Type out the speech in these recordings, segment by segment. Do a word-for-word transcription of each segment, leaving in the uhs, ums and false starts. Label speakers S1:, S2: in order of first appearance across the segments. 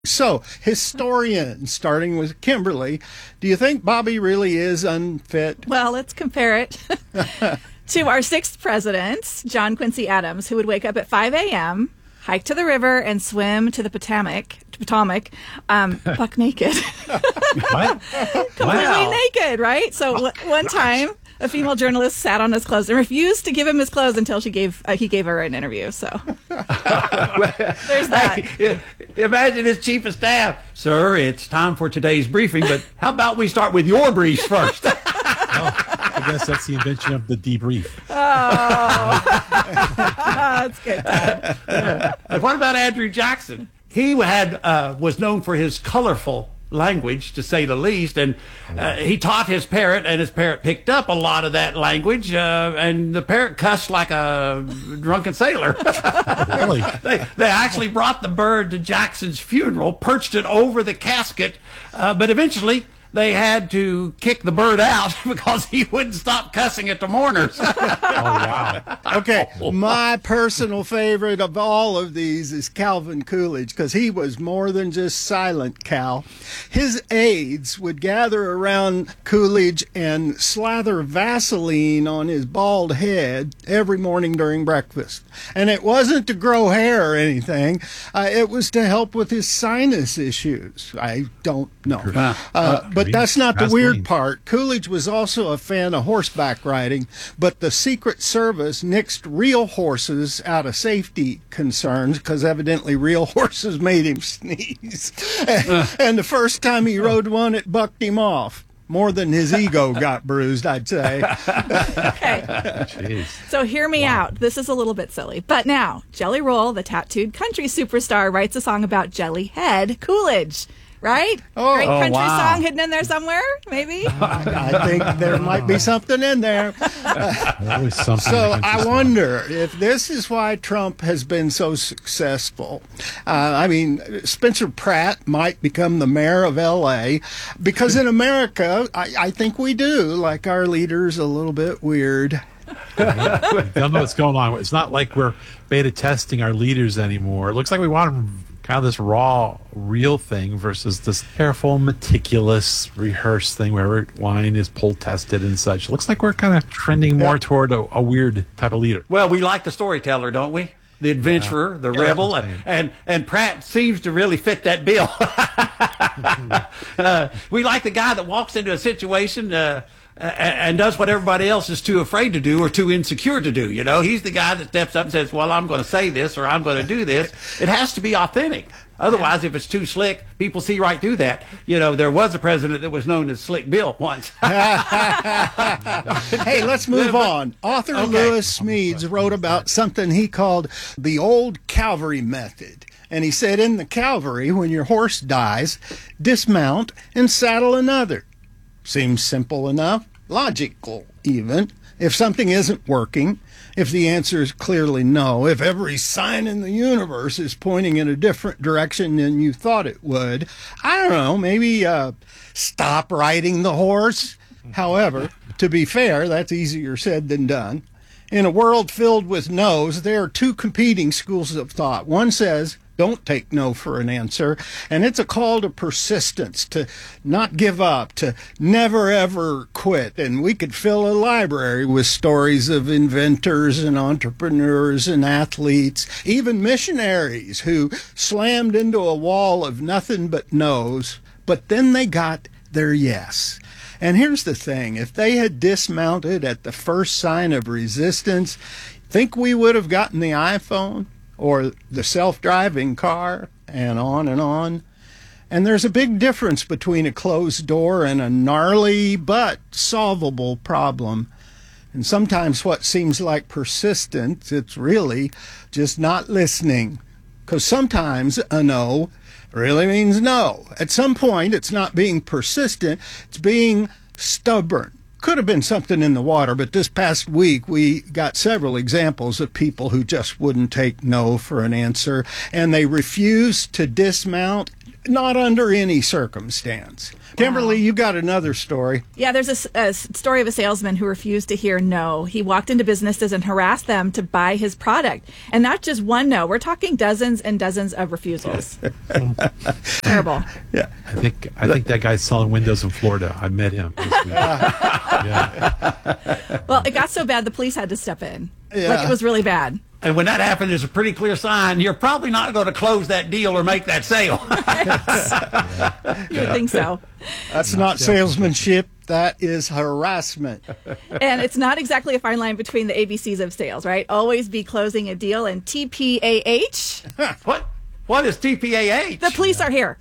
S1: So, historian, starting with Kimberly, do you think Bobby really is unfit?
S2: Well, let's compare it to our sixth president, John Quincy Adams, who would wake up at five a.m., hike to the river, and swim to the Potomac, Potomac, um, buck naked.
S3: What?
S2: Completely
S3: Wow.
S2: naked, right? So w- one time, a female journalist sat on his clothes and refused to give him his clothes until she gave uh, he gave her an interview. So there's that.
S3: Hey, imagine his chief of staff. Sir, it's time for today's briefing, but how about we start with your briefs first?
S4: Well, I guess that's the invention of the debrief.
S2: Oh, that's good.
S3: And what about Andrew Jackson? He had uh, was known for his colorful language, to say the least, and uh, he taught his parrot, and his parrot picked up a lot of that language, uh, and the parrot cussed like a drunken sailor.
S4: Really?
S3: they, they actually brought the bird to Jackson's funeral, perched it over the casket, uh, but eventually they had to kick the bird out because he wouldn't stop cussing at the mourners.
S4: Oh, wow.
S1: Okay, my personal favorite of all of these is Calvin Coolidge, because he was more than just silent Cal. His aides would gather around Coolidge and slather Vaseline on his bald head every morning during breakfast. And it wasn't to grow hair or anything. Uh, it was to help with his sinus issues. I don't know.
S3: Uh,
S1: Uh, but
S4: green
S1: that's not the
S4: Vaseline.
S1: weird part. Coolidge was also a fan of horseback riding, but the Secret Service nixed real horses out of safety concerns because evidently real horses made him sneeze. And, and the first time he rode one, it bucked him off. More than his ego got bruised, I'd say.
S2: Okay.
S4: Jeez.
S2: So hear me out. This is a little bit silly. But now, Jelly Roll, the tattooed country superstar, writes a song about Jellyhead Coolidge. Right?
S1: Oh.
S2: Great
S3: Oh,
S2: country
S3: wow.
S2: song hidden in there somewhere, maybe?
S1: I think there might be something in there.
S4: Always something.
S1: So
S4: that
S1: I
S4: makes you
S1: wonder if this is why Trump has been so successful. Uh, I mean, Spencer Pratt might become the mayor of L A because in America, I, I think we do like our leaders a little bit weird.
S4: smile. Don't know what's going on. It's not like we're beta testing our leaders anymore. It looks like we want them kind of this raw, real thing versus this careful, meticulous, rehearsed thing where every line is pull tested and such. It looks like we're kind of trending more toward a, a weird type of leader.
S3: Well, we like the storyteller, don't we? The adventurer, the rebel, and, and and Pratt seems to really fit that bill. uh, we like the guy that walks into a situation uh, and, and does what everybody else is too afraid to do or too insecure to do. You know, he's the guy that steps up and says, "Well, I'm going to say this or I'm going to do this." It has to be authentic. Otherwise, if it's too slick, people see right through that. You know, there was a president that was known as Slick Bill once.
S1: Hey, let's move on. Author
S3: Okay.
S1: Lewis Smeads wrote about something he called the old cavalry method. And he said, in the cavalry, when your horse dies, dismount and saddle another. Seems simple enough, logical even. If something isn't working, if the answer is clearly no, if every sign in the universe is pointing in a different direction than you thought it would, I don't know, maybe uh, stop riding the horse. However, to be fair, that's easier said than done. In a world filled with no's, there are two competing schools of thought. One says, don't take no for an answer. And it's a call to persistence, to not give up, to never ever quit. And we could fill a library with stories of inventors and entrepreneurs and athletes, even missionaries who slammed into a wall of nothing but no's, but then they got their yes. And here's the thing, if they had dismounted at the first sign of resistance, think we would have gotten the iPhone or the self-driving car, and on and on. And there's a big difference between a closed door and a gnarly but solvable problem. And sometimes what seems like persistence, it's really just not listening. Because sometimes a no really means no. At some point, it's not being persistent, it's being stubborn. Could have been something in the water, but this past week we got several examples of people who just wouldn't take no for an answer, and they refused to dismount, not under any circumstance. Kimberly, you got another story.
S2: Yeah, there's a, s- a s- story of a salesman who refused to hear no. He walked into businesses and harassed them to buy his product. And not just one no. We're talking dozens and dozens of refusals. Terrible.
S1: Yeah.
S4: I think I think that guy's selling windows in Florida. I met him this week. Yeah.
S2: Well, it got so bad the police had to step in.
S1: Yeah.
S2: Like, it was really bad.
S3: And when that happens, there's a pretty clear sign you're probably not going to close that deal or make that sale.
S2: You would think so.
S1: That's not salesmanship. That is harassment.
S2: And it's not exactly a fine line between the A B Cs of sales, right? Always be closing a deal and T P A H.
S3: What? What is T P A H?
S2: The police are here.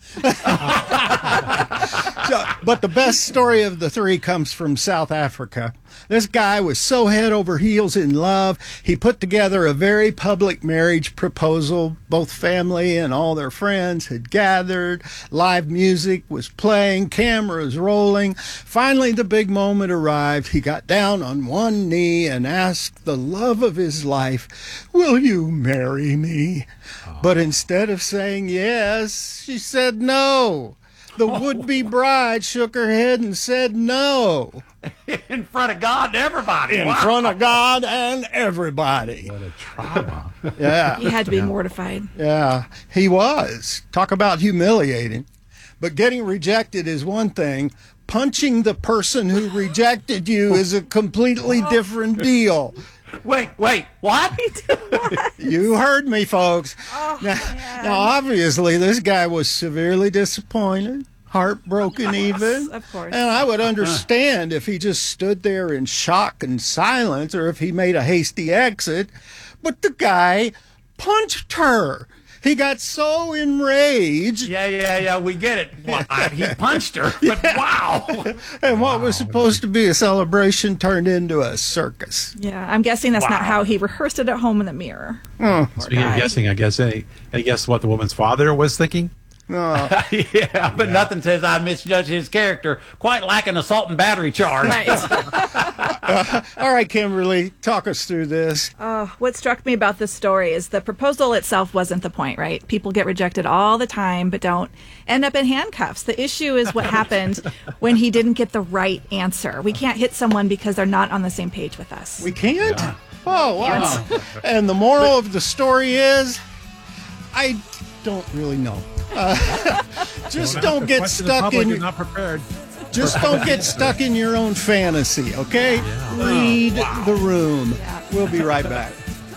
S1: So, but the best story of the three comes from South Africa. This guy was so head over heels in love, he put together a very public marriage proposal. Both family and all their friends had gathered. Live music was playing, cameras rolling. Finally, the big moment arrived. He got down on one knee and asked the love of his life, "Will you marry me?" But instead of saying yes, she said no. The would-be bride shook her head and said no.
S3: In front of God and everybody.
S1: In
S3: Wow.
S1: front of God and everybody.
S4: What a trauma.
S1: Yeah,
S2: He had to be mortified.
S1: yeah, he was. Talk about humiliating. But getting rejected is one thing. Punching the person who rejected you is a completely different deal.
S3: Wait, wait, what?
S1: You heard me, folks.
S2: Oh,
S1: now, now, obviously, this guy was severely disappointed, heartbroken even.
S2: Of course.
S1: And I would understand if he just stood there in shock and silence or if he made a hasty exit. But the guy punched her. He got so enraged.
S3: Yeah, yeah, yeah, we get it. Well, I, he punched her, but wow.
S1: And what was supposed to be a celebration turned into a circus.
S2: Yeah, I'm guessing that's not
S3: Wow.
S2: how he rehearsed it at home in the mirror.
S4: Speaking
S2: guy.
S4: of guessing, I guess any, any guess what the woman's father was thinking?
S3: yeah, but nothing says I misjudged his character quite like an assault and battery charge.
S2: Right.
S1: All right, Kimberly, talk us through this.
S2: Uh, what struck me about this story is the proposal itself wasn't the point, right? People get rejected all the time, but don't end up in handcuffs. The issue is what happened when he didn't get the right answer. We can't hit someone because they're not on the same page with us.
S1: We can't? Oh, wow. And the moral of the story is, I don't really know. Uh, just don't get
S4: Question the
S1: stuck
S4: public,
S1: in
S4: you're not prepared.
S1: just don't get stuck in your own fantasy, okay? Read the room. We'll be right back.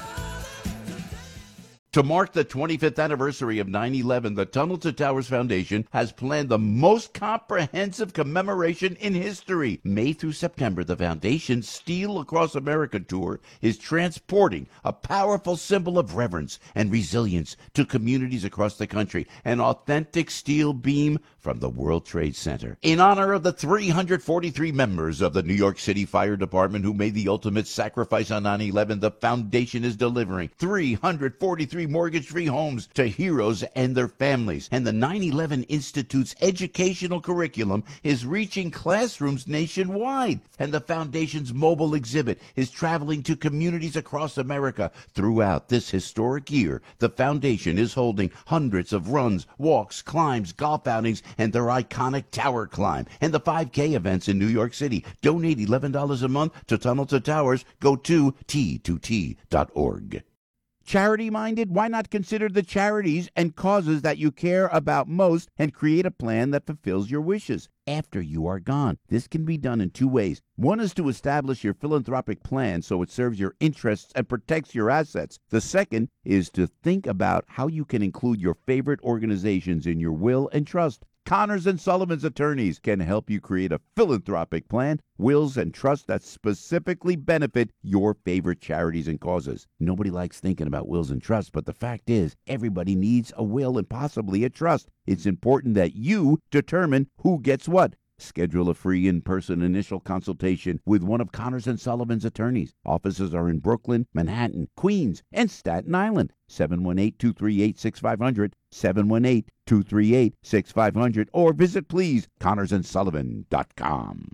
S5: To mark the twenty-fifth anniversary of nine eleven, the Tunnel to Towers Foundation has planned the most comprehensive commemoration in history. May through September, the foundation's Steel Across America tour is transporting a powerful symbol of reverence and resilience to communities across the country, an authentic steel beam from the World Trade Center. In honor of the three hundred forty-three members of the New York City Fire Department who made the ultimate sacrifice on nine eleven, the foundation is delivering three hundred forty-three mortgage-free homes to heroes and their families. And the nine eleven Institute's educational curriculum is reaching classrooms nationwide. And the foundation's mobile exhibit is traveling to communities across America. Throughout this historic year, the foundation is holding hundreds of runs, walks, climbs, golf outings, and their iconic tower climb, and the five K events in New York City. Donate eleven dollars a month to Tunnel to Towers. Go to T two T dot org. Charity-minded? Why not consider the charities and causes that you care about most and create a plan that fulfills your wishes after you are gone? This can be done in two ways. One is to establish your philanthropic plan so it serves your interests and protects your assets. The second is to think about how you can include your favorite organizations in your will and trust. Connors and Sullivan's attorneys can help you create a philanthropic plan, wills, and trusts that specifically benefit your favorite charities and causes. Nobody likes thinking about wills and trusts, but the fact is, everybody needs a will and possibly a trust. It's important that you determine who gets what. Schedule a free in-person initial consultation with one of Connors and Sullivan's attorneys. Offices are in Brooklyn, Manhattan, Queens, and Staten Island. seven one eight, two three eight, six five zero zero, seven one eight, two three eight, six five zero zero, or visit, please, connors and sullivan dot com.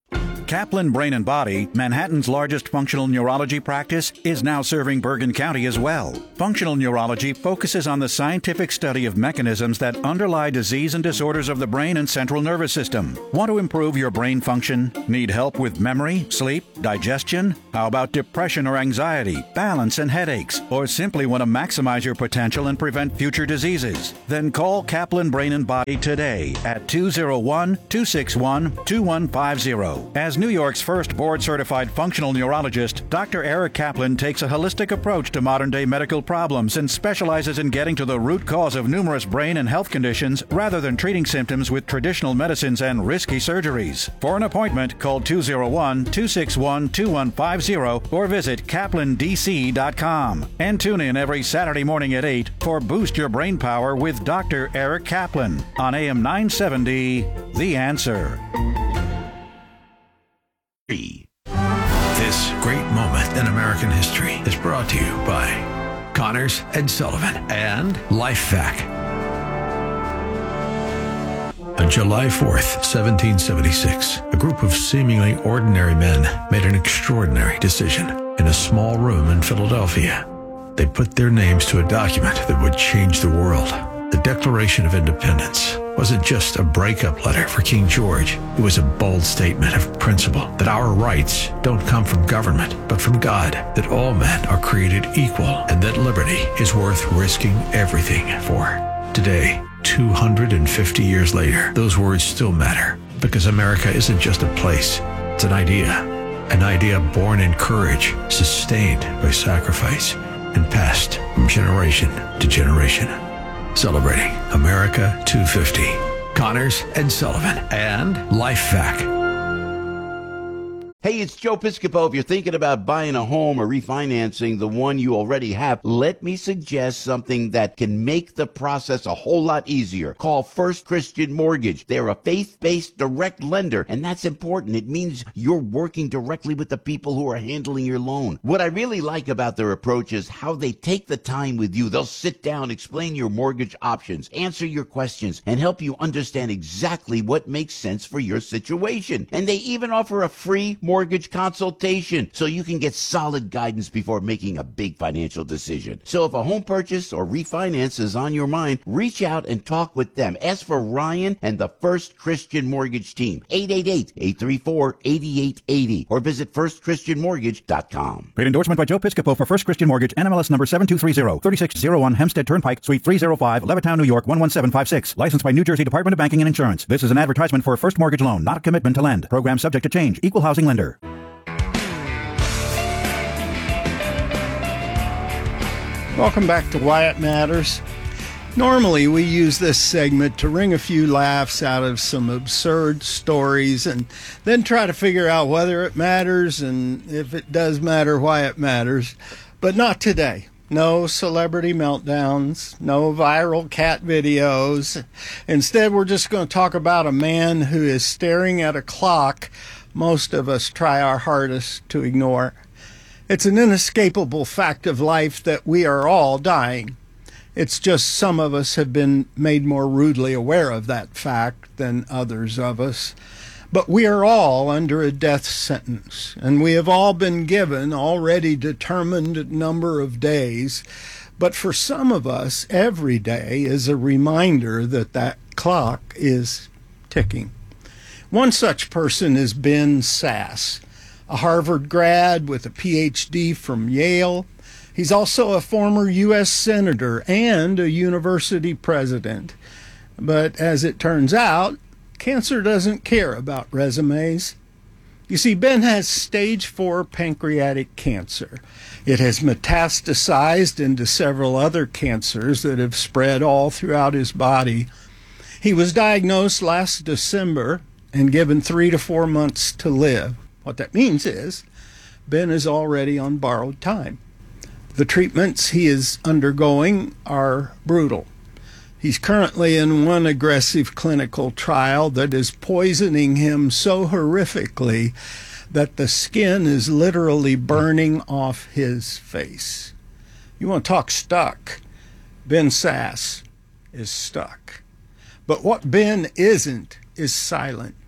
S6: Kaplan Brain and Body, Manhattan's largest functional neurology practice, is now serving Bergen County as well. Functional neurology focuses on the scientific study of mechanisms that underlie disease and disorders of the brain and central nervous system. Want to improve your brain function? Need help with memory, sleep, digestion? How about depression or anxiety, balance and headaches? Or simply want to maximize your potential and prevent future diseases? Then call Kaplan Brain and Body today at two oh one, two six one, two one five zero. As New York's first board-certified functional neurologist, Doctor Eric Kaplan takes a holistic approach to modern-day medical problems and specializes in getting to the root cause of numerous brain and health conditions rather than treating symptoms with traditional medicines and risky surgeries. For an appointment, call two oh one, two six one, two one five zero or visit kaplan d c dot com. And tune in every Saturday morning at eight for Boost Your Brain Power with Doctor Eric Kaplan on A M nine seventy, The Answer.
S7: This great moment in American history is brought to you by Connors and Sullivan and LifeVac. On July fourth, seventeen seventy-six, a group of seemingly ordinary men made an extraordinary decision in a small room in Philadelphia. They put their names to a document that would change the world. The Declaration of Independence wasn't just a breakup letter for King George. It was a bold statement of principle that our rights don't come from government, but from God, that all men are created equal, and that liberty is worth risking everything for. Today, two hundred fifty years later, those words still matter, because America isn't just a place, it's an idea. An idea born in courage, sustained by sacrifice, and passed from generation to generation. Celebrating America two fifty. Connors and Sullivan and LifeVac.
S5: Hey, it's Joe Piscopo. If you're thinking about buying a home or refinancing the one you already have, let me suggest something that can make the process a whole lot easier. Call First Christian Mortgage. They're a faith-based direct lender, and that's important. It means you're working directly with the people who are handling your loan. What I really like about their approach is how they take the time with you. They'll sit down, explain your mortgage options, answer your questions, and help you understand exactly what makes sense for your situation. And they even offer a free mortgage mortgage consultation so you can get solid guidance before making a big financial decision. So if a home purchase or refinance is on your mind, reach out and talk with them. Ask for Ryan and the First Christian Mortgage team, eight eight eight, eight three four, eight eight eight zero, or visit first christian mortgage dot com.
S6: Paid endorsement by Joe Piscopo for First Christian Mortgage, N M L S number seven two three zero, three six zero one Hempstead Turnpike, Suite three oh five, Levittown, New York one one seven five six. Licensed by New Jersey Department of Banking and Insurance. This is an advertisement for a first mortgage loan, not a commitment to lend. Program subject to change. Equal housing lender.
S1: Welcome back to Why It Matters. Normally, we use this segment to wring a few laughs out of some absurd stories and then try to figure out whether it matters and if it does matter, why it matters. But not today. No celebrity meltdowns, no viral cat videos. Instead, we're just going to talk about a man who is staring at a clock most of us try our hardest to ignore. It's an inescapable fact of life that we are all dying. It's just some of us have been made more rudely aware of that fact than others of us. But we are all under a death sentence, and we have all been given already determined number of days. But for some of us, every day is a reminder that that clock is ticking. One such person is Ben Sasse, a Harvard grad with a P H D from Yale. He's also a former U S senator and a university president. But as it turns out, cancer doesn't care about resumes. You see, Ben has stage four pancreatic cancer. It has metastasized into several other cancers that have spread all throughout his body. He was diagnosed last December and given three to four months to live. What that means is Ben is already on borrowed time. The treatments he is undergoing are brutal. He's currently in one aggressive clinical trial that is poisoning him so horrifically that the skin is literally burning off his face. You want to talk stuck? Ben Sasse is stuck. But what Ben isn't is silent.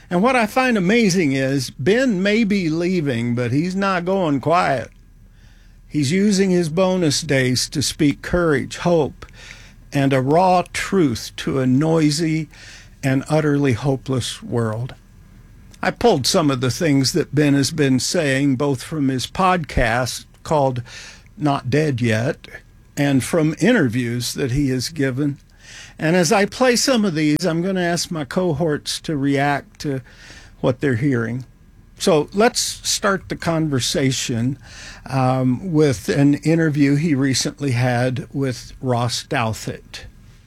S1: And what I find amazing is Ben may be leaving, but he's not going quiet. He's using his bonus days to speak courage, hope, and a raw truth to a noisy and utterly hopeless world. I pulled some of the things that Ben has been saying, both from his podcast called Not Dead Yet, and from interviews that he has given. And as I play some of these, I'm going to ask my cohorts to react to what they're hearing. So let's start the conversation um, with an interview he recently had with Ross Douthat.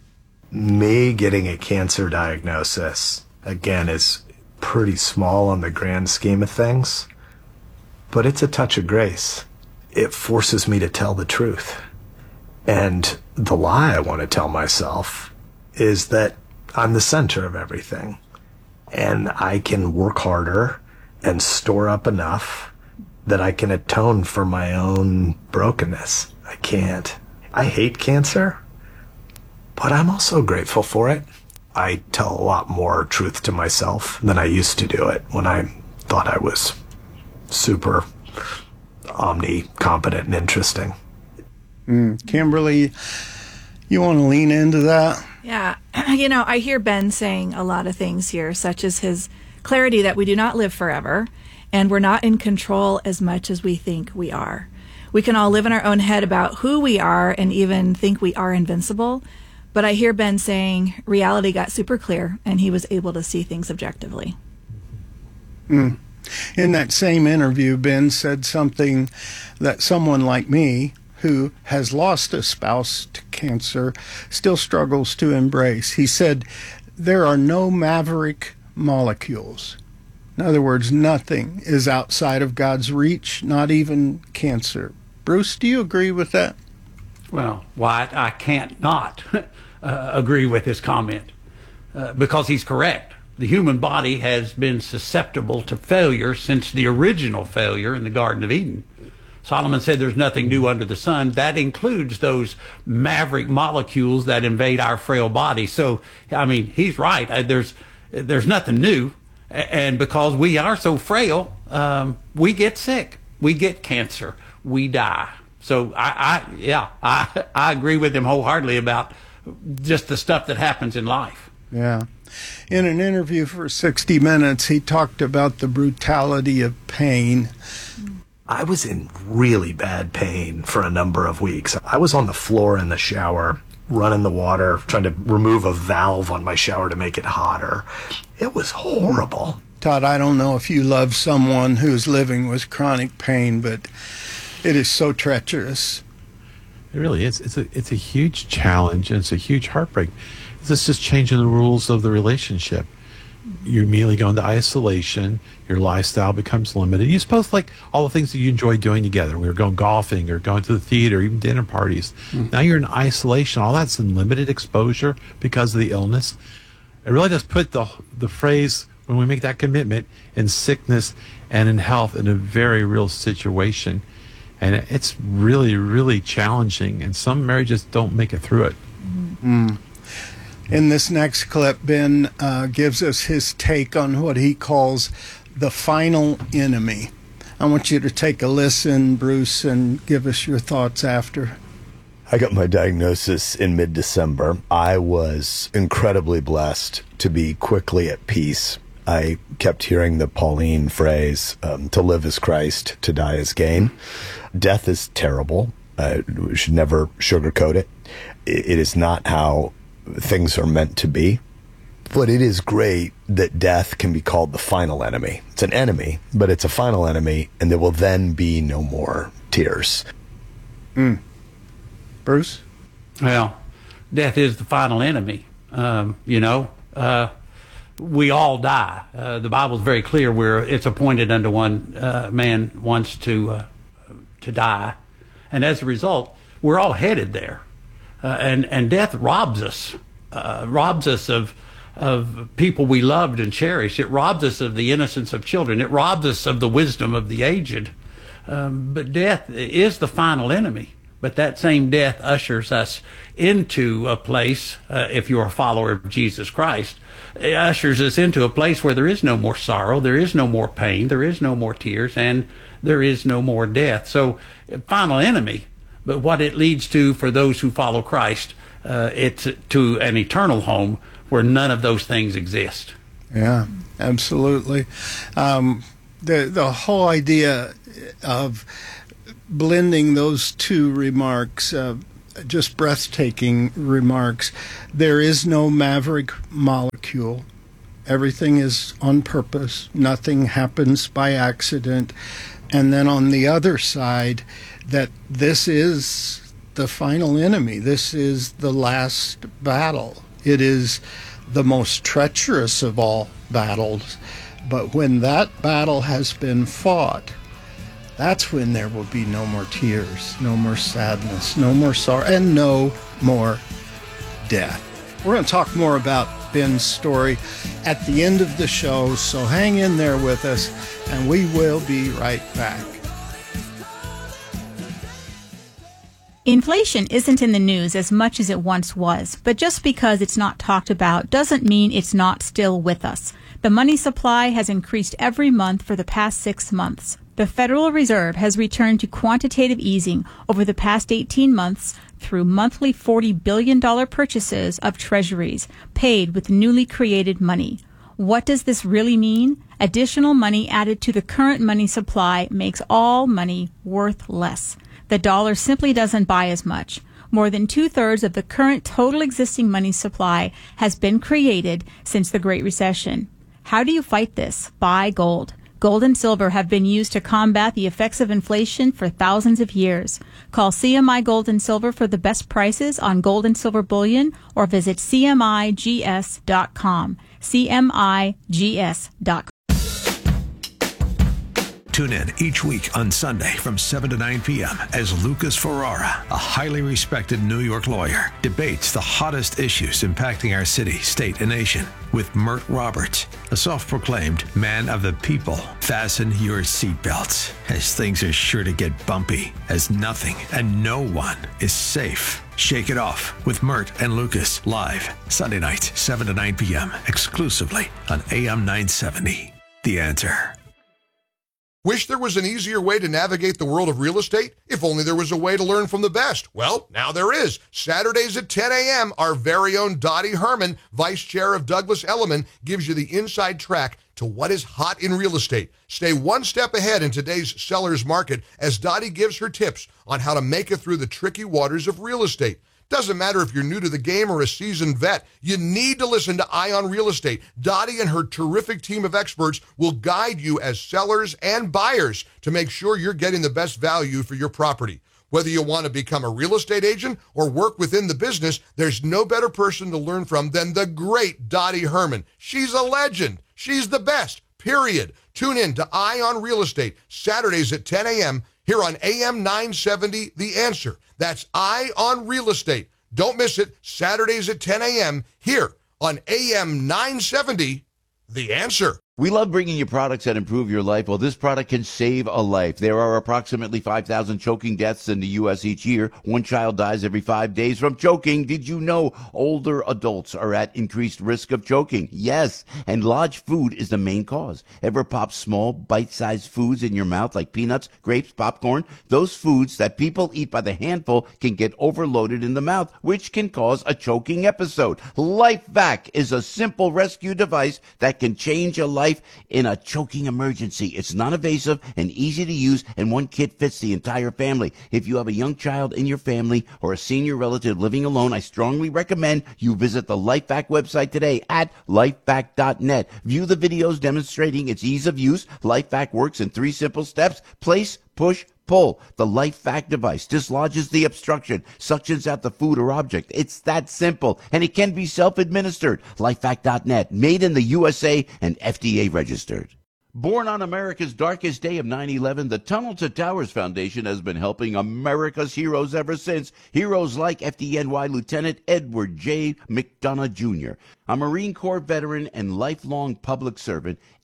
S8: Me getting a cancer diagnosis, again, is pretty small on the grand scheme of things, but it's a touch of grace. It forces me to tell the truth. And the lie I want to tell myself is that I'm the center of everything, and I can work harder and store up enough that I can atone for my own brokenness. I can't. I hate cancer, but I'm also grateful for it. I tell a lot more truth to myself than I used to do it when I thought I was super omnicompetent and interesting.
S1: Mm, Kimberly, you want to lean into that?
S2: Yeah. You know, I hear Ben saying a lot of things here, such as his clarity that we do not live forever, and we're not in control as much as we think we are. We can all live in our own head about who we are and even think we are invincible. But I hear Ben saying reality got super clear and he was able to see things objectively.
S1: Mm. In that same interview, Ben said something that someone like me, who has lost a spouse to cancer, still struggles to embrace. He said, there are no maverick molecules. In other words, nothing is outside of God's reach, not even cancer. Bruce, do you agree with that?
S3: Well, Wyatt, I can't not uh, agree with his comment uh, because he's correct. The human body has been susceptible to failure since the original failure in the Garden of Eden. Solomon said there's nothing new under the sun. That includes those maverick molecules that invade our frail body. So, I mean, he's right. Uh, there's there's nothing new. And because we are so frail, um, we get sick. We get cancer. We die. So, I, I yeah, I, I agree with him wholeheartedly about just the stuff that happens in life.
S1: Yeah. In an interview for sixty minutes, he talked about the brutality of pain.
S8: I was in really bad pain for a number of weeks. I was on the floor in the shower, running the water, trying to remove a valve on my shower to make it hotter. It was horrible.
S1: Todd, I don't know if you love someone who's living with chronic pain, but it is so treacherous.
S4: It really is. It's a it's a huge challenge, and it's a huge heartbreak. This is just changing the rules of the relationship. You immediately go into isolation. Your lifestyle becomes limited. You're supposed to like all the things that you enjoy doing together. We were going golfing or going to the theater, even dinner parties. Mm. Now you're in isolation. All that's in limited exposure because of the illness. It really does put the the phrase, when we make that commitment, in sickness and in health in a very real situation. And it's really, really challenging. And some marriages don't make it through it.
S1: Mm. In this next clip, Ben uh, gives us his take on what he calls the final enemy. I want you to take a listen, Bruce, and give us your thoughts after.
S9: I got my diagnosis in mid-December. I was incredibly blessed to be quickly at peace. I kept hearing the Pauline phrase, um, to live as Christ, to die as gain. Death is terrible. Uh, we should never sugarcoat it. It, it is not how things are meant to be. But it is great that death can be called the final enemy. It's an enemy, but it's a final enemy, and there will then be no more tears.
S1: Mm. Bruce?
S3: Well, death is the final enemy. Um, you know, uh, we all die. Uh, the Bible's very clear where it's appointed unto one uh, man once to uh, to die. And as a result, we're all headed there. Uh, and, and death robs us, uh, robs us of of people we loved and cherished. It robs us of the innocence of children. It robs us of the wisdom of the aged. Um, but death is the final enemy. But that same death ushers us into a place, uh, if you're a follower of Jesus Christ, it ushers us into a place where there is no more sorrow, there is no more pain, there is no more tears, and there is no more death. So, final enemy, but what it leads to for those who follow Christ, uh, it's to an eternal home where none of those things exist.
S1: Yeah, absolutely. Um, the the whole idea of blending those two remarks, uh, just breathtaking remarks. There is no maverick molecule. Everything is on purpose. Nothing happens by accident. And then on the other side, that this is the final enemy. This is the last battle. It is the most treacherous of all battles. But when that battle has been fought, that's when there will be no more tears, no more sadness, no more sorrow, and no more death. We're going to talk more about Ben's story at the end of the show, so hang in there with us, and we will be right back.
S10: Inflation isn't in the news as much as it once was, but just because it's not talked about doesn't mean it's not still with us. The money supply has increased every month for the past six months. The Federal Reserve has returned to quantitative easing over the past eighteen months through monthly forty billion dollars purchases of treasuries paid with newly created money. What does this really mean? Additional money added to the current money supply makes all money worth less. The dollar simply doesn't buy as much. More than two-thirds of the current total existing money supply has been created since the Great Recession. How do you fight this? Buy gold. Gold and silver have been used to combat the effects of inflation for thousands of years. Call C M I Gold and Silver for the best prices on gold and silver bullion or visit C M I G S dot com. C M I G S dot com.
S7: Tune in each week on Sunday from seven to nine p.m. as Lucas Ferrara, a highly respected New York lawyer, debates the hottest issues impacting our city, state, and nation with Mert Roberts, a self-proclaimed man of the people. Fasten your seatbelts, as things are sure to get bumpy, as nothing and no one is safe. Shake It Off with Mert and Lucas, live Sunday nights, seven to nine p.m., exclusively on A M nine seventy. The Answer.
S11: Wish there was an easier way to navigate the world of real estate? If only there was a way to learn from the best. Well, now there is. Saturdays at ten a.m., our very own Dottie Herman, Vice Chair of Douglas Elliman, gives you the inside track to what is hot in real estate. Stay one step ahead in today's seller's market as Dottie gives her tips on how to make it through the tricky waters of real estate. Doesn't matter if you're new to the game or a seasoned vet, you need to listen to Eye on Real Estate. Dottie and her terrific team of experts will guide you as sellers and buyers to make sure you're getting the best value for your property. Whether you want to become a real estate agent or work within the business, there's no better person to learn from than the great Dottie Herman. She's a legend. She's the best, period. Tune in to Eye on Real Estate, Saturdays at ten a.m. here on A M nine seventy, The Answer. That's Eye on Real Estate. Don't miss it, Saturdays at ten a.m. here on A M nine seventy, The Answer.
S5: We love bringing you products that improve your life. Well, this product can save a life. There are approximately five thousand choking deaths in the U S each year. One child dies every five days from choking. Did you know older adults are at increased risk of choking? Yes, and large food is the main cause. Ever pop small, bite-sized foods in your mouth like peanuts, grapes, popcorn? Those foods that people eat by the handful can get overloaded in the mouth, which can cause a choking episode. LifeVac is a simple rescue device that can change a life in a choking emergency. It's non-invasive and easy to use, and one kit fits the entire family. If you have a young child in your family or a senior relative living alone, I strongly recommend you visit the LifeVac website today at lifevac dot net. View the videos demonstrating its ease of use. LifeVac works in three simple steps: place, push, pull. The LifeVac device dislodges the obstruction, suctions out the food or object. It's that simple, and it can be self-administered. lifevac dot net, made in the U S A and F D A registered. Born on America's darkest day of nine eleven, the Tunnel to Towers Foundation has been helping America's heroes ever since. Heroes like F D N Y Lieutenant Edward J. McDonough Junior A Marine Corps veteran and lifelong public servant,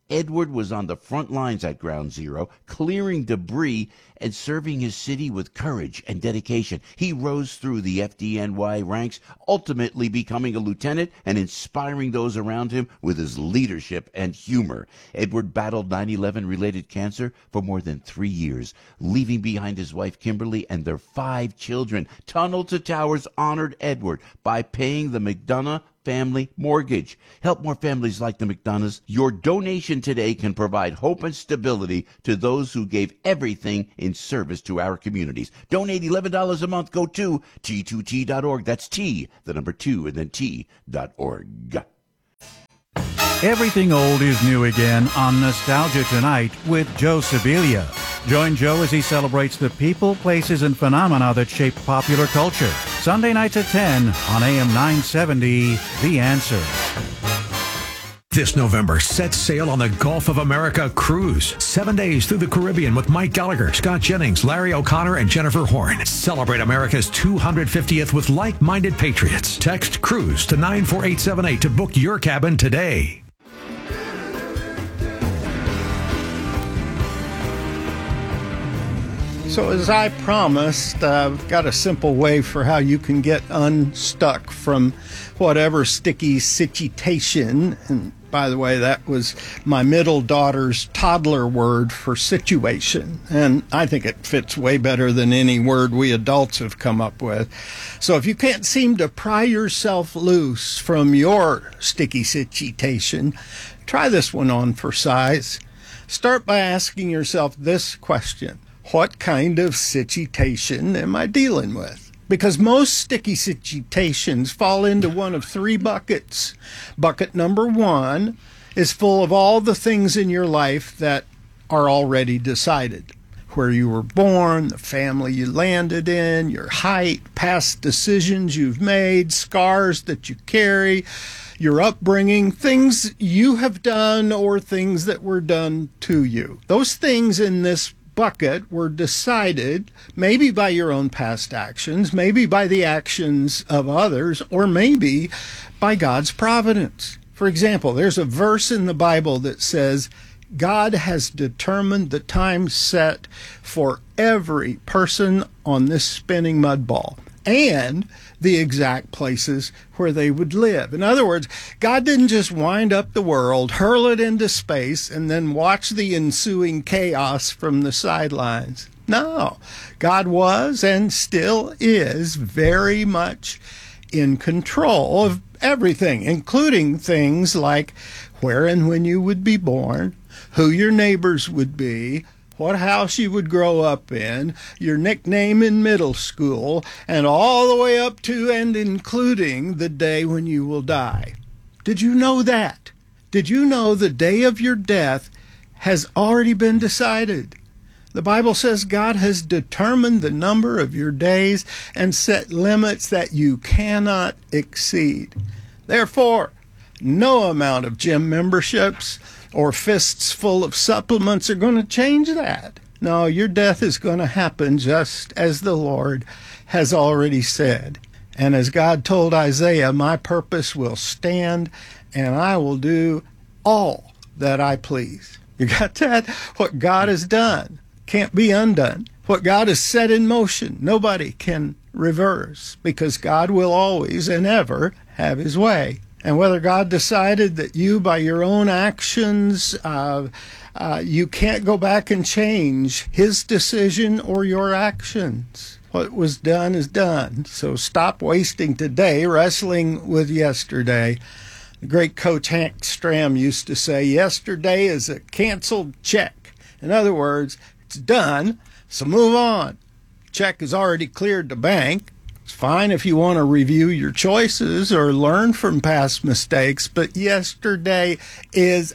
S5: Edward was on the front lines at Ground Zero, clearing debris and serving his city with courage and dedication. He rose through the F D N Y ranks, ultimately becoming a lieutenant and inspiring those around him with his leadership and humor. Edward battled nine eleven related cancer for more than three years, leaving behind his wife Kimberly and their five children. Tunnel to Towers honored Edward by paying the McDonough family mortgage. Help more families like the McDonoughs. Your donation today can provide hope and stability to those who gave everything in service to our communities. Donate eleven dollars a month. Go to T two T dot org. That's T, the number two, and then T dot org.
S6: Everything old is new again on Nostalgia Tonight with Joe Sibilia. Join Joe as he celebrates the people, places, and phenomena that shape popular culture. Sunday nights at ten on A M nine seventy, The Answer.
S7: This November, set sail on the Gulf of America cruise. Seven days through the Caribbean with Mike Gallagher, Scott Jennings, Larry O'Connor, and Jennifer Horn. Celebrate America's two hundred fiftieth with like-minded patriots. Text CRUISE to nine four eight seven eight to book your cabin today.
S1: So as I promised, uh, I've got a simple way for how you can get unstuck from whatever sticky situation. And by the way, that was my middle daughter's toddler word for situation. And I think it fits way better than any word we adults have come up with. So if you can't seem to pry yourself loose from your sticky situation, try this one on for size. Start by asking yourself this question. What kind of situation am I dealing with? Because most sticky situations fall into one of three buckets. Bucket number one is full of all the things in your life that are already decided. Where you were born, the family you landed in, your height, past decisions you've made, scars that you carry, your upbringing, things you have done or things that were done to you. Those things in this bucket were decided maybe by your own past actions, maybe by the actions of others, or maybe by God's providence. For example, there's a verse in the Bible that says, God has determined the time set for every person on this spinning mud ball and the exact places where they would live. In other words, God didn't just wind up the world, hurl it into space, and then watch the ensuing chaos from the sidelines. No, God was and still is very much in control of everything, including things like where and when you would be born, who your neighbors would be, what house you would grow up in, your nickname in middle school, and all the way up to and including the day when you will die. Did you know that? Did you know the day of your death has already been decided? The Bible says God has determined the number of your days and set limits that you cannot exceed. Therefore, no amount of gym memberships or fists full of supplements are going to change that. No, your death is going to happen just as the Lord has already said. And as God told Isaiah, my purpose will stand and I will do all that I please. You got that? What God has done can't be undone. What God has set in motion, nobody can reverse, because God will always and ever have his way. And whether God decided that you, by your own actions, uh, uh, you can't go back and change his decision or your actions. What was done is done. So stop wasting today wrestling with yesterday. The great coach Hank Stram used to say, yesterday is a canceled check. In other words, it's done, so move on. Check is already cleared the bank. It's fine if you want to review your choices or learn from past mistakes, but yesterday is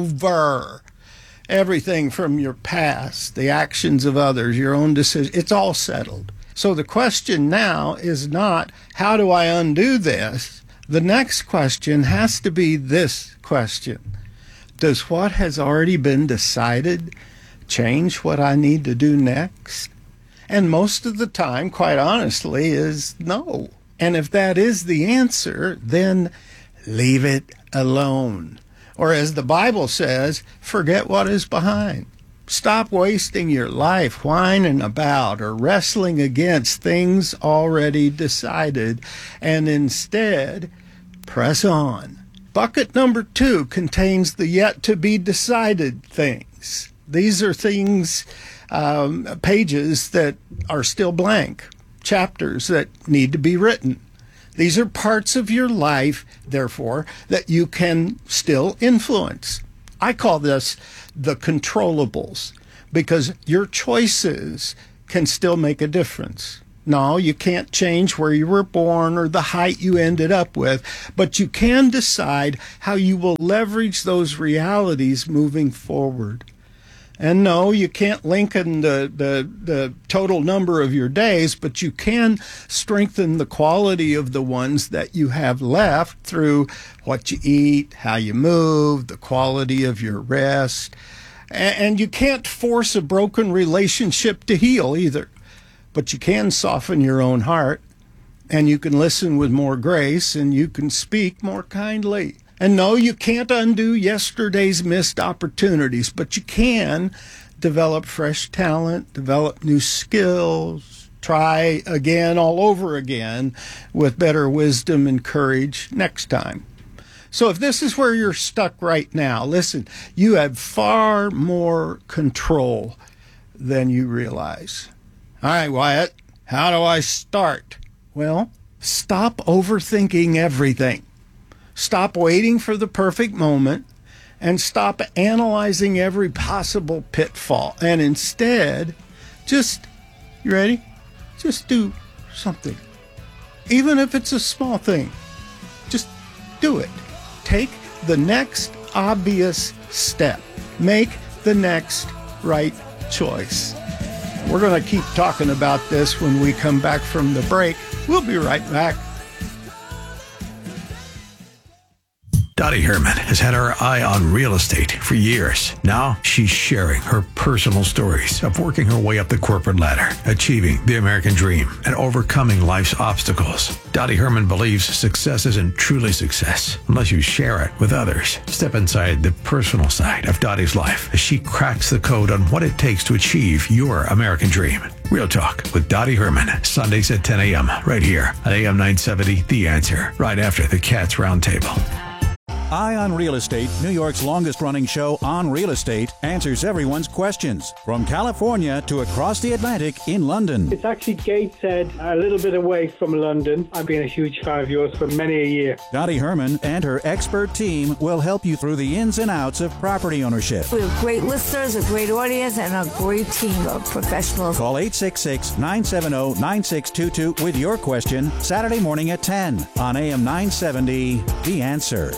S1: over. Everything from your past, the actions of others, your own decisions, it's all settled. So the question now is not, how do I undo this? The next question has to be this question. Does what has already been decided change what I need to do next? And most of the time, quite honestly, is no. And if that is the answer, then leave it alone. Or as the Bible says, forget what is behind. Stop wasting your life whining about or wrestling against things already decided, and instead press on. Bucket number two contains the yet to be decided things. These are things, um, pages that are still blank, chapters that need to be written. These are parts of your life, therefore, that you can still influence. I call this the controllables, because your choices can still make a difference. No, you can't change where you were born or the height you ended up with, but you can decide how you will leverage those realities moving forward. And no, you can't lengthen the, the, the total number of your days, but you can strengthen the quality of the ones that you have left through what you eat, how you move, the quality of your rest. And, and you can't force a broken relationship to heal either, but you can soften your own heart, and you can listen with more grace, and you can speak more kindly. And no, you can't undo yesterday's missed opportunities, but you can develop fresh talent, develop new skills, try again all over again with better wisdom and courage next time. So if this is where you're stuck right now, listen, you have far more control than you realize. All right, Wyatt, how do I start? Well, stop overthinking everything. Stop waiting for the perfect moment, and stop analyzing every possible pitfall. And instead, just, you ready? Just do something. Even if it's a small thing, just do it. Take the next obvious step. Make the next right choice. We're going to keep talking about this when we come back from the break. We'll be right back.
S7: Dottie Herman has had her eye on real estate for years. Now she's sharing her personal stories of working her way up the corporate ladder, achieving the American dream, and overcoming life's obstacles. Dottie Herman believes success isn't truly success unless you share it with others. Step inside the personal side of Dottie's life as she cracks the code on what it takes to achieve your American dream. Real Talk with Dottie Herman, Sundays at ten a.m. right here at A M nine seventy, The Answer, right after the Cats Roundtable.
S6: Eye on Real Estate, New York's longest-running show on real estate, answers everyone's questions. From California to across the Atlantic in London.
S12: It's actually Gateshead, a little bit away from London. I've been a huge fan of yours for many a year.
S6: Dottie Herman and her expert team will help you through the ins and outs of property ownership.
S13: We have great listeners, a great audience, and a great team of professionals.
S6: Call eight six six, nine seven zero, nine six two two with your question Saturday morning at ten on A M nine seventy, The Answer.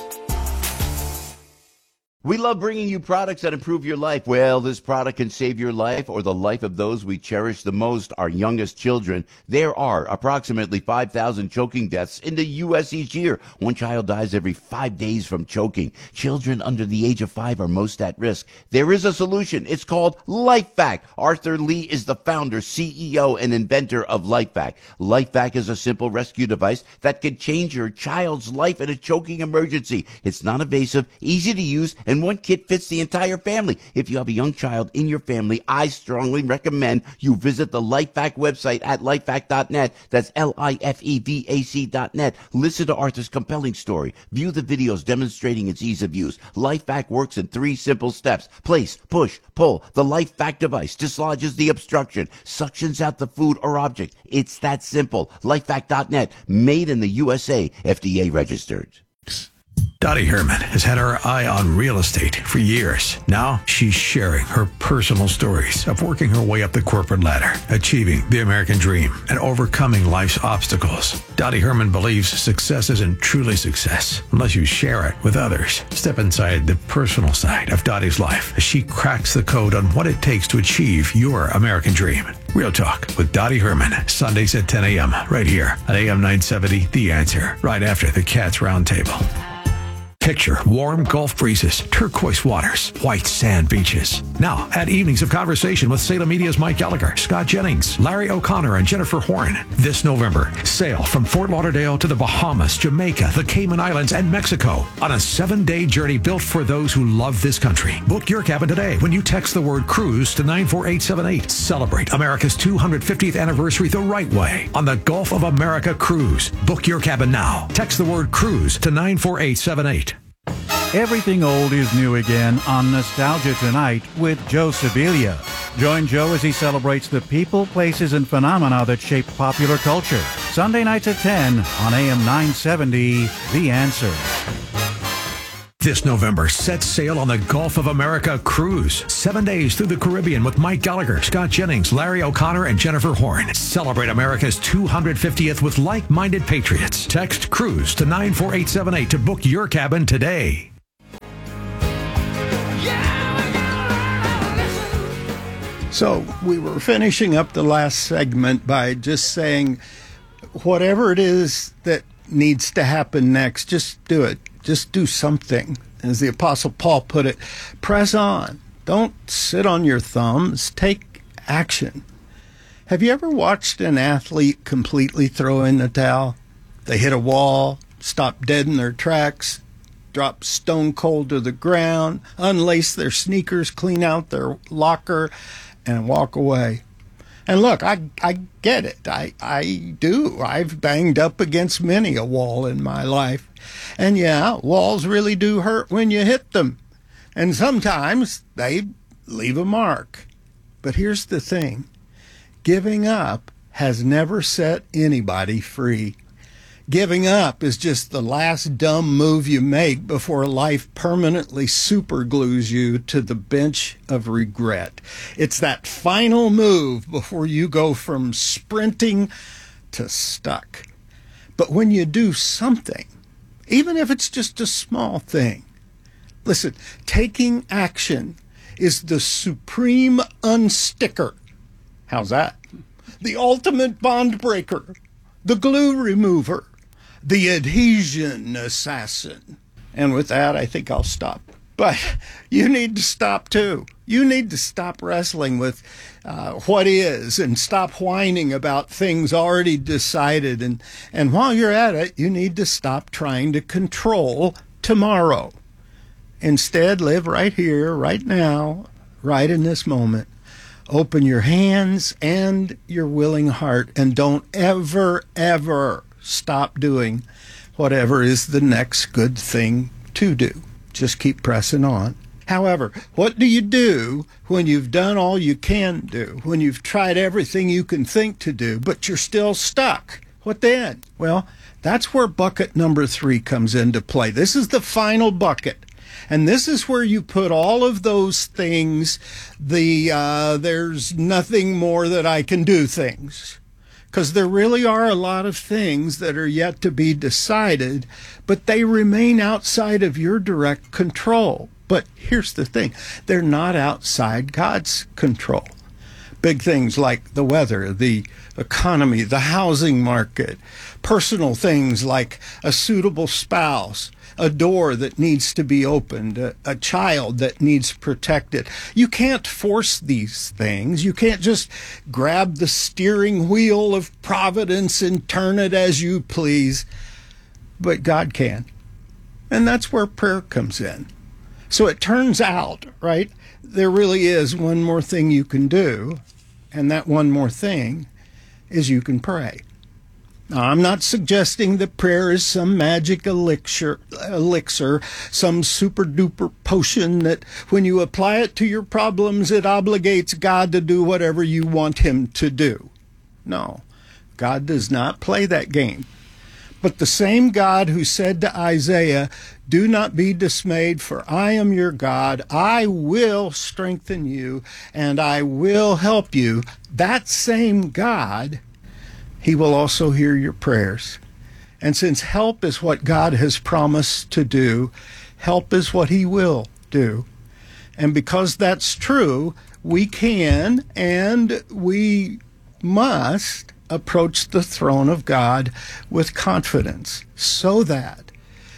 S5: We love bringing you products that improve your life. Well, this product can save your life or the life of those we cherish the most, our youngest children. There are approximately five thousand choking deaths in the U S each year. One child dies every five days from choking. Children under the age of five are most at risk. There is a solution. It's called LifeVac. Arthur Lee is the founder, C E O, and inventor of LifeVac. LifeVac is a simple rescue device that can change your child's life in a choking emergency. It's non-invasive, easy to use, and one kit fits the entire family. If you have a young child in your family, I strongly recommend you visit the LifeVac website at lifevac dot net. That's L I F E V A C dot net. Listen to Arthur's compelling story. View the videos demonstrating its ease of use. LifeVac works in three simple steps. Place, push, pull. The LifeVac device dislodges the obstruction, suctions out the food or object. It's that simple. lifevac dot net. Made in the U S A. F D A registered.
S7: Dottie Herman has had her eye on real estate for years. Now she's sharing her personal stories of working her way up the corporate ladder, achieving the American dream, and overcoming life's obstacles. Dottie Herman believes success isn't truly success unless you share it with others. Step inside the personal side of Dottie's life as she cracks the code on what it takes to achieve your American dream. Real Talk with Dottie Herman, Sundays at ten a.m. right here at A M nine seventy, The Answer, right after the Cats Roundtable. Picture warm Gulf breezes, turquoise waters, white sand beaches. Now, add evenings of conversation with Salem Media's Mike Gallagher, Scott Jennings, Larry O'Connor, and Jennifer Horn. This November, sail from Fort Lauderdale to the Bahamas, Jamaica, the Cayman Islands, and Mexico on a seven-day journey built for those who love this country. Book your cabin today when you text the word cruise to nine four eight seven eight. Celebrate America's two hundred fiftieth anniversary the right way on the Gulf of America Cruise. Book your cabin now. Text the word cruise to nine four eight seven eight.
S6: Everything old is new again on Nostalgia Tonight with Joe Sibilia. Join Joe as he celebrates the people, places, and phenomena that shaped popular culture. Sunday nights at ten on A M nine seventy, The Answer.
S7: This November, set sail on the Gulf of America Cruise. Seven days through the Caribbean with Mike Gallagher, Scott Jennings, Larry O'Connor, and Jennifer Horn. Celebrate America's two hundred fiftieth with like-minded patriots. Text CRUISE to nine four eight seven eight to book your cabin today.
S1: So we were finishing up the last segment by just saying, whatever it is that needs to happen next, just do it. Just do something. As the Apostle Paul put it, press on. Don't sit on your thumbs. Take action. Have you ever watched an athlete completely throw in the towel? They hit a wall, stop dead in their tracks, drop stone cold to the ground, unlace their sneakers, clean out their locker, and walk away. And look, I I get it. I, I do. I've banged up against many a wall in my life. And yeah, walls really do hurt when you hit them. And sometimes they leave a mark. But here's the thing. Giving up has never set anybody free. Giving up is just the last dumb move you make before life permanently superglues you to the bench of regret. It's that final move before you go from sprinting to stuck. But when you do something, even if it's just a small thing, listen, taking action is the supreme unsticker. How's that? The ultimate bond breaker, the glue remover, the adhesion assassin. And with that, I think I'll stop. But you need to stop too. You need to stop wrestling with uh, what is and stop whining about things already decided. And, and while you're at it, you need to stop trying to control tomorrow. Instead, live right here, right now, right in this moment. Open your hands and your willing heart, and don't ever, ever stop doing whatever is the next good thing to do. Just keep pressing on. However, what do you do when you've done all you can do, when you've tried everything you can think to do, but you're still stuck? What then? Well, that's where bucket number three comes into play. This is the final bucket. And this is where you put all of those things, the uh, there's nothing more that I can do things. Because there really are a lot of things that are yet to be decided, but they remain outside of your direct control. But here's the thing, they're not outside God's control. Big things like the weather, the economy, the housing market, personal things like a suitable spouse, a door that needs to be opened, a, a child that needs protected. You can't force these things. You can't just grab the steering wheel of providence and turn it as you please. But God can. And that's where prayer comes in. So it turns out, right, there really is one more thing you can do, and that one more thing is you can pray. Now, I'm not suggesting that prayer is some magic elixir, elixir, some super-duper potion that when you apply it to your problems, it obligates God to do whatever you want him to do. No, God does not play that game. But the same God who said to Isaiah, "Do not be dismayed, for I am your God. I will strengthen you, and I will help you," that same God, he will also hear your prayers. And since help is what God has promised to do, help is what he will do. And because that's true, we can and we must approach the throne of God with confidence, so that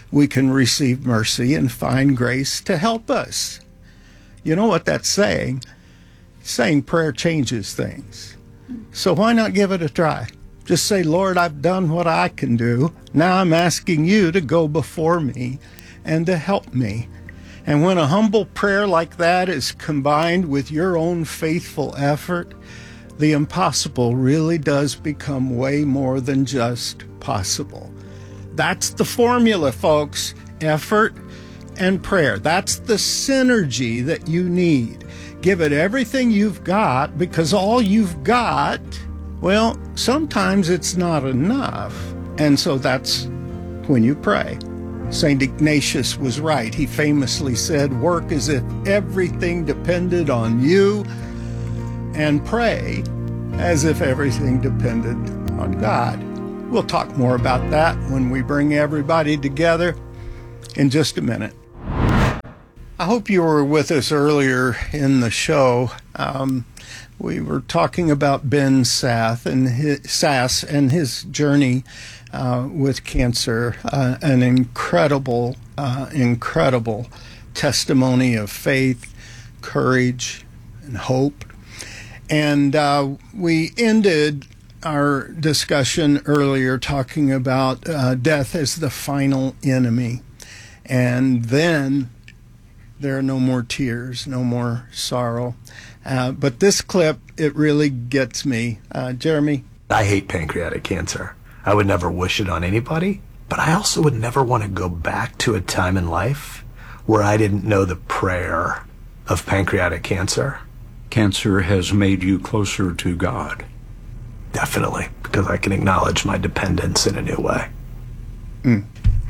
S1: we can receive mercy and find grace to help us. You know what that's saying? It's saying prayer changes things. So why not give it a try? Just say, Lord, I've done what I can do. Now I'm asking you to go before me and to help me. And when a humble prayer like that is combined with your own faithful effort, the impossible really does become way more than just possible. That's the formula, folks. Effort and prayer. That's the synergy that you need. Give it everything you've got, because all you've got, well, sometimes it's not enough. And so that's when you pray. Saint Ignatius was right. He famously said, work as if everything depended on you, and pray as if everything depended on God. We'll talk more about that when we bring everybody together in just a minute. I hope you were with us earlier in the show. Um, we were talking about Ben Sass and his, Sass and his journey uh, with cancer, uh, an incredible, uh, incredible testimony of faith, courage, and hope. And uh, we ended our discussion earlier talking about uh, death as the final enemy. And then there are no more tears, no more sorrow. Uh, but this clip, it really gets me. Uh, Jeremy?
S8: I hate pancreatic cancer. I would never wish it on anybody, but I also would never want to go back to a time in life where I didn't know the prayer of pancreatic cancer.
S14: Cancer has made you closer to God.
S8: Definitely, because I can acknowledge my dependence in a new way.
S1: Mm.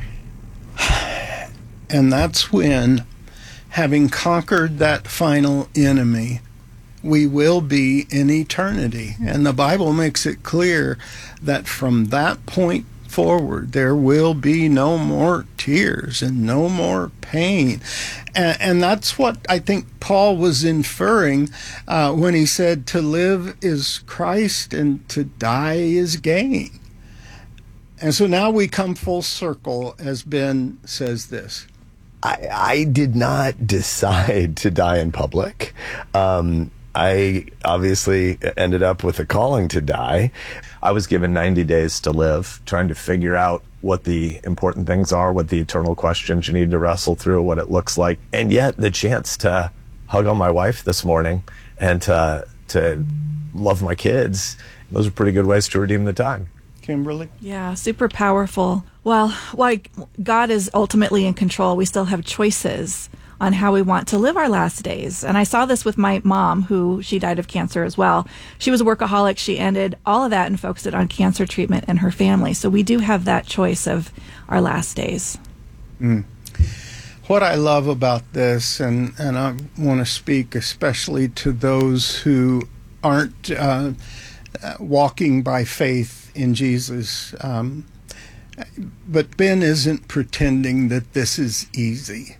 S1: And that's when, having conquered that final enemy, we will be in eternity. And the Bible makes it clear that from that point forward, there will be no more tears and no more pain. And, and that's what I think Paul was inferring uh, when he said to live is Christ and to die is gain. And so now we come full circle as Ben says this.
S9: I, I did not decide to die in public. Um, I obviously ended up with a calling to die. I was given ninety days to live, trying to figure out what the important things are, what the eternal questions you need to wrestle through, what it looks like. And yet the chance to hug on my wife this morning and to, to love my kids, those are pretty good ways to redeem the time.
S1: Kimberly?
S2: Yeah, super powerful. Well, while God is ultimately in control, we still have choices on how we want to live our last days. And I saw this with my mom, who she died of cancer as well. She was a workaholic. She ended all of that and focused it on cancer treatment and her family. So we do have that choice of our last days.
S1: Mm. What I love about this, and, and I want to speak especially to those who aren't uh, walking by faith in Jesus, um, but Ben isn't pretending that this is easy.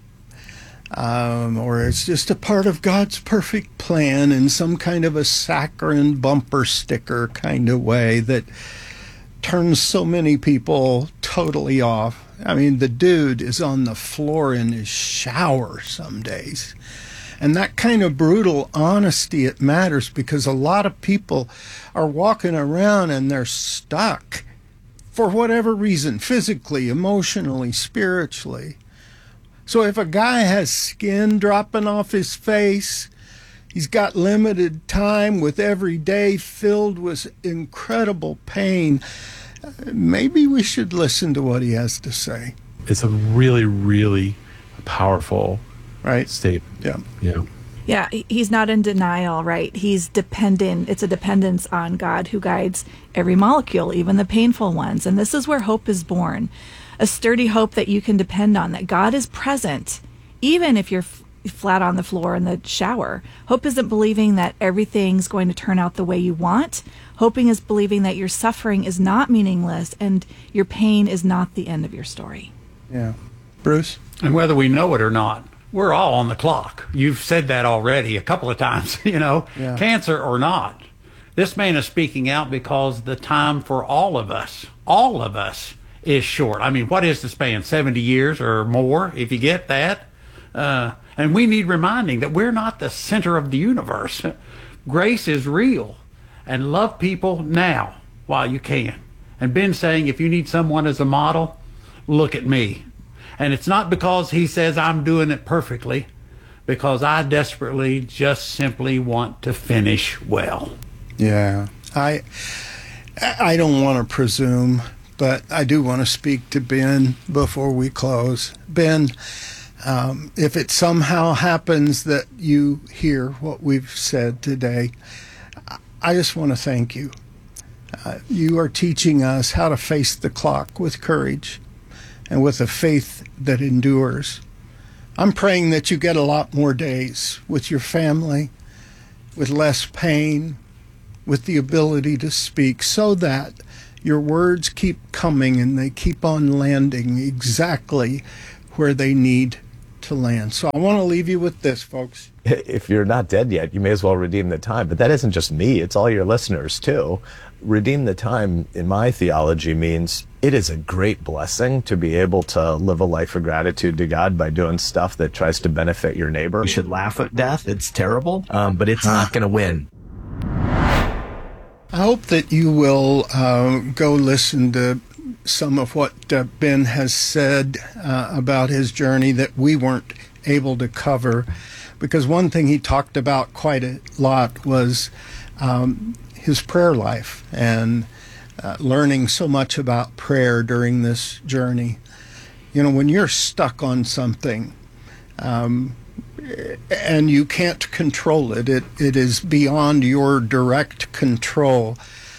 S1: Um, or it's just a part of God's perfect plan in some kind of a saccharine bumper sticker kind of way that turns so many people totally off. I mean, the dude is on the floor in his shower some days. And that kind of brutal honesty, it matters, because a lot of people are walking around and they're stuck for whatever reason, physically, emotionally, spiritually. So if a guy has skin dropping off his face, he's got limited time with every day filled with incredible pain, maybe we should listen to what he has to say.
S4: It's a really, really powerful
S1: right
S4: statement.
S1: Yeah.
S4: Yeah.
S2: Yeah, he's not in denial, right? He's dependent. It's a dependence on God who guides every molecule, even the painful ones. And this is where hope is born. A sturdy hope that you can depend on, that God is present, even if you're f- flat on the floor in the shower. Hope isn't believing that everything's going to turn out the way you want. Hoping is believing that your suffering is not meaningless and your pain is not the end of your story.
S1: Yeah. Bruce?
S3: And whether we know it or not, we're all on the clock. You've said that already a couple of times, you know,
S1: yeah.
S3: Cancer or not. This man is speaking out because the time for all of us, all of us, is short. I mean, what is the span? seventy years or more, if you get that? Uh, and we need reminding that we're not the center of the universe. Grace is real. And love people now while you can. And Ben's saying, if you need someone as a model, look at me. And it's not because he says I'm doing it perfectly, because I desperately just simply want to finish well.
S1: Yeah, I I don't want to presume, but I do want to speak to Ben before we close. Ben, um, if it somehow happens that you hear what we've said today, I just want to thank you. Uh, you are teaching us how to face the clock with courage and with a faith that endures. I'm praying that you get a lot more days with your family, with less pain, with the ability to speak, so that your words keep coming and they keep on landing exactly where they need to land. So I want to leave you with this, folks.
S9: If you're not dead yet, you may as well redeem the time. But that isn't just me, it's all your listeners too. Redeem the time, in my theology, means it is a great blessing to be able to live a life of gratitude to God by doing stuff that tries to benefit your neighbor.
S15: We should laugh at death. It's terrible, um, but it's not going to win.
S1: I hope that you will uh, go listen to some of what uh, Ben has said uh, about his journey that we weren't able to cover, because one thing he talked about quite a lot was um, his prayer life and uh, learning so much about prayer during this journey. You know, when you're stuck on something um, and you can't control it, it, it is beyond your direct control.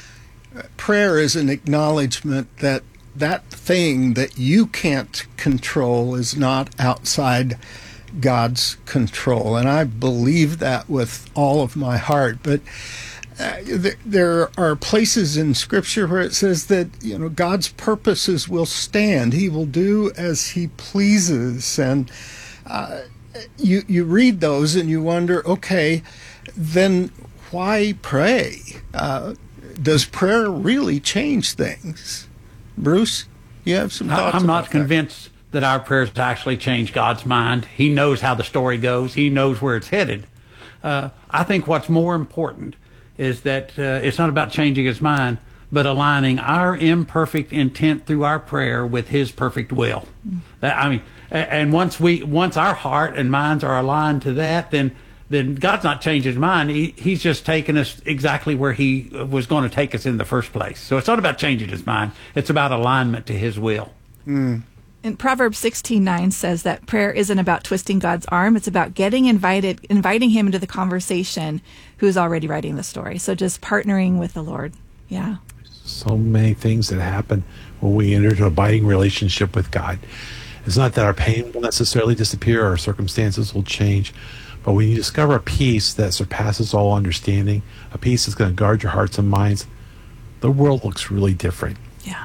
S1: Prayer is an acknowledgement that that thing that you can't control is not outside God's control. And I believe that with all of my heart. But uh, th- there are places in Scripture where it says that, you know, God's purposes will stand. He will do as he pleases. And uh, you, you read those and you wonder, okay, then why pray? Uh, does prayer really change things? Bruce, you have some thoughts?
S3: I'm not
S1: about
S3: convinced that. that our prayers actually change God's mind. He knows how the story goes. He knows where it's headed. Uh, I think what's more important is that uh, it's not about changing his mind, but aligning our imperfect intent through our prayer with his perfect will. That, I mean, and once we, once our heart and minds are aligned to that, then then God's not changed his mind. He, he's just taken us exactly where he was going to take us in the first place. So it's not about changing his mind. It's about alignment to his will.
S1: Mm.
S2: And Proverbs sixteen nine says that prayer isn't about twisting God's arm. It's about getting invited, inviting him into the conversation who's already writing the story. So just partnering with the Lord. Yeah.
S4: So many things that happen when we enter into an abiding relationship with God. It's not that our pain will necessarily disappear or our circumstances will change, but when you discover a peace that surpasses all understanding, a peace that's going to guard your hearts and minds, the world looks really different.
S2: Yeah.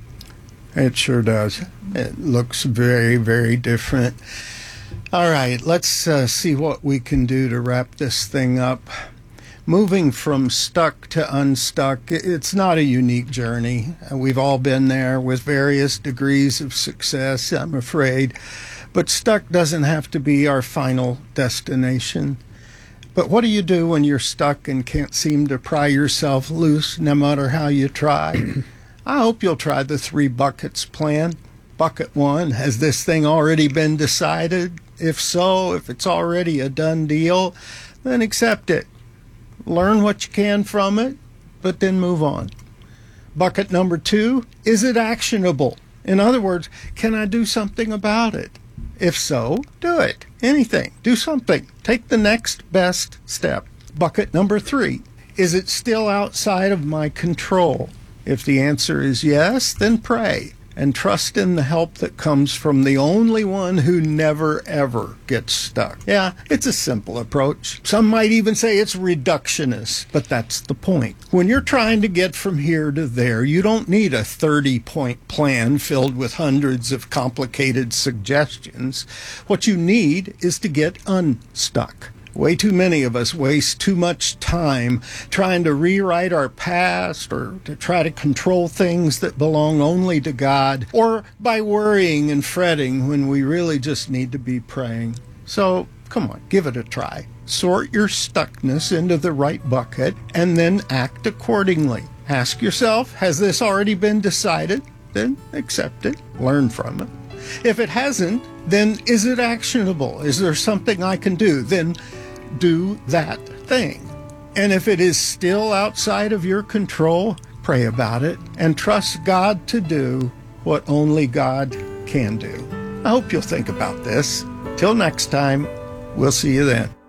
S1: It sure does. It looks very, very different. All right, let's uh, see what we can do to wrap this thing up. Moving from stuck to unstuck, it's not a unique journey. We've all been there with various degrees of success, I'm afraid. But stuck doesn't have to be our final destination. But what do you do when you're stuck and can't seem to pry yourself loose no matter how you try? I hope you'll try the three buckets plan. Bucket one, has this thing already been decided? If so, if it's already a done deal, then accept it. Learn what you can from it, but then move on. Bucket number two, is it actionable? In other words, can I do something about it? If so, do it. Anything. Do something. Take the next best step. Bucket number three, is it still outside of my control? If the answer is yes, then pray and trust in the help that comes from the only one who never, ever gets stuck. Yeah, it's a simple approach. Some might even say it's reductionist, but that's the point. When you're trying to get from here to there, you don't need a thirty-point plan filled with hundreds of complicated suggestions. What you need is to get unstuck. Way too many of us waste too much time trying to rewrite our past or to try to control things that belong only to God, or by worrying and fretting when we really just need to be praying. So, come on, give it a try. Sort your stuckness into the right bucket and then act accordingly. Ask yourself, has this already been decided? Then accept it, learn from it. If it hasn't, then is it actionable? Is there something I can do? Then do that thing. And if it is still outside of your control, pray about it and trust God to do what only God can do. I hope you'll think about this. Till next time, we'll see you then.